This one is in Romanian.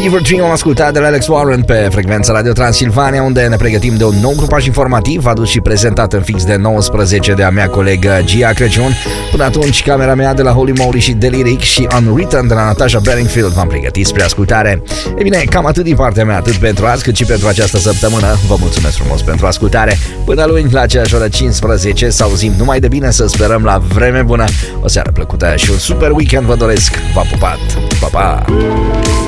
Fever Dream am ascultat de la Alex Warren pe frecvența Radio Transilvania, unde ne pregătim de un nou grupaj informativ adus și prezentat în fix de 19 de a mea colegă Gia Crăciun. Până atunci, camera mea de la Holy Moly și Deliric și Unwritten de la Natasha Bedingfield v-am pregătit spre ascultare. E bine, cam atât din partea mea, atât pentru azi cât și pentru această săptămână. Vă mulțumesc frumos pentru ascultare. Până luni, la aceeași oră 15, să auzim numai de bine, să sperăm la vreme bună. O seară plăcută și un super weekend vă doresc. V-a pupat! Pa, pa!